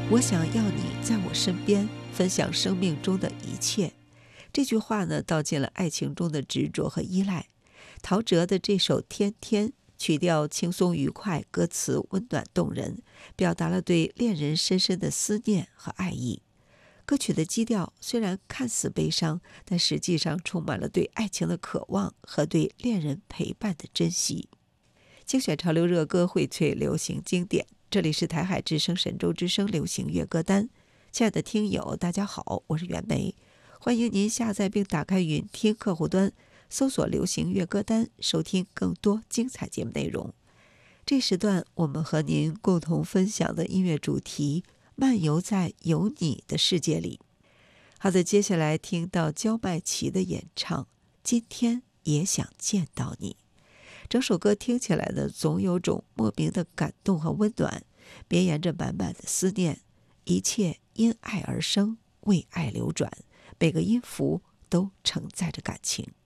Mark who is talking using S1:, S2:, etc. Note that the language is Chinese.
S1: 我想要你在我身边，分享生命中的一切。这句话呢，道尽了爱情中的执着和依赖。陶喆的这首《天天》，曲调轻松愉快，歌词温暖动人，表达了对恋人深深的思念和爱意。歌曲的基调虽然看似悲伤，但实际上充满了对爱情的渴望和对恋人陪伴的珍惜。精选潮流热歌，荟萃流行经典。这里是台海之声神州之声流行乐歌单。亲爱的听友大家好，我是袁梅，欢迎您下载并打开云听客户端，搜索流行乐歌单，收听更多精彩节目内容。这时段我们和您共同分享的音乐主题，漫游在有你的世界里。好的，接下来听到焦麦琪的演唱，今天也想见到你。整首歌听起来呢，总有种莫名的感动和温暖，绵延着满满的思念。一切因爱而生，为爱流转，每个音符都承载着感情。